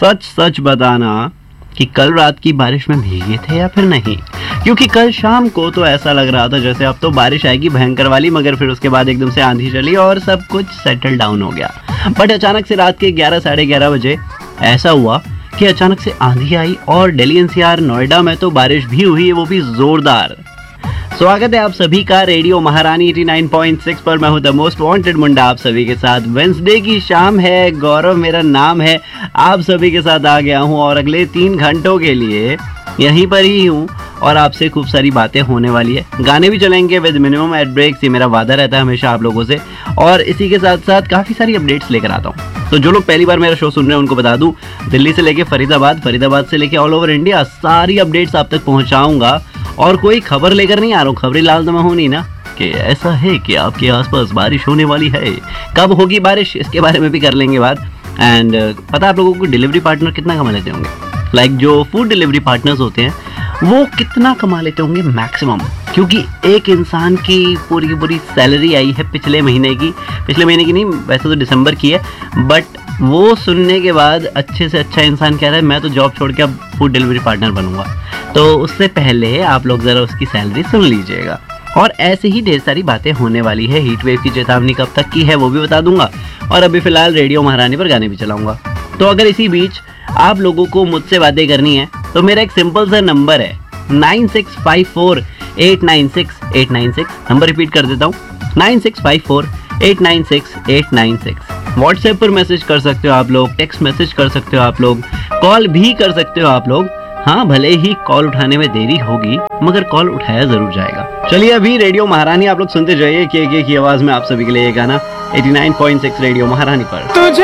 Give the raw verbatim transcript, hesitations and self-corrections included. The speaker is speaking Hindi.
सच सच बताना कि कल रात की बारिश में भीगे थे या फिर नहीं, क्योंकि कल शाम को तो ऐसा लग रहा था जैसे अब तो बारिश आएगी भयंकर वाली, मगर फिर उसके बाद एकदम से आंधी चली और सब कुछ सेटल डाउन हो गया। बट अचानक से रात के ग्यारह साढ़े ग्यारह बजे ऐसा हुआ कि अचानक से आंधी आई और दिल्ली एनसीआर नोएडा में तो बारिश भी हुई, वो भी जोरदार। स्वागत है आप सभी का रेडियो महारानी नवासी पॉइंट सिक्स पर। मैं हूं द मोस्ट वांटेड मुंडा आप सभी के साथ। वेंसडे की शाम है, गौरव मेरा नाम है, आप सभी के साथ आ गया हूं और अगले तीन घंटों के लिए यहीं पर ही हूं और आपसे खूब सारी बातें होने वाली है। गाने भी चलेंगे विद मिनिमम एड ब्रेक्स, ये मेरा वादा रहता है हमेशा आप लोगों से, और इसी के साथ साथ काफ़ी सारी अपडेट्स लेकर आता हूँ। तो जो लोग पहली बार मेरा शो सुन रहे हैं उनको बता दूं, दिल्ली से लेके फरीदाबाद, फरीदाबाद से लेके ऑल ओवर इंडिया सारी अपडेट्स आप तक पहुंचाऊंगा। और कोई खबर लेकर नहीं आ रहा हूँ, खबरी लाल तो मैं हूँ नहीं ना, कि ऐसा है कि आपके आसपास बारिश होने वाली है। कब होगी बारिश इसके बारे में भी कर लेंगे बात। एंड पता है आप लोगों को डिलीवरी पार्टनर कितना कमा लेते होंगे? लाइक like, जो फूड डिलीवरी पार्टनर्स होते हैं वो कितना कमा लेते होंगे मैक्सिमम, क्योंकि एक इंसान की पूरी की पूरी सैलरी आई है पिछले महीने की, पिछले महीने की नहीं वैसे तो दिसंबर की है, बट वो सुनने के बाद अच्छे से अच्छा इंसान कह रहा है मैं तो जॉब छोड़ के अब फूड डिलीवरी पार्टनर बनूंगा। तो उससे पहले आप लोग ज़रा उसकी सैलरी सुन लीजिएगा। और ऐसे ही ढेर सारी बातें होने वाली है। हीट वेव की चेतावनी कब तक की है वो भी बता दूंगा, और अभी फिलहाल रेडियो महारानी पर गाने भी चलाऊंगा। तो अगर इसी बीच आप लोगों को मुझसे बातें करनी है तो मेरा एक सिंपल सा नंबर है nine six five four eight nine six eight nine six. Number repeat कर देता हूँ, nine six five four eight nine six eight nine six. WhatsApp पर मैसेज कर सकते हो आप लोग, टेक्स्ट मैसेज कर सकते हो आप लोग, कॉल भी कर सकते हो आप लोग। हाँ, भले ही कॉल उठाने में देरी होगी मगर कॉल उठाया जरूर जाएगा। चलिए अभी रेडियो महारानी आप लोग सुनते जाइए कि एक एक की आवाज में आप सभी के लिए ये गाना नवासी पॉइंट सिक्स रेडियो महारानी पर।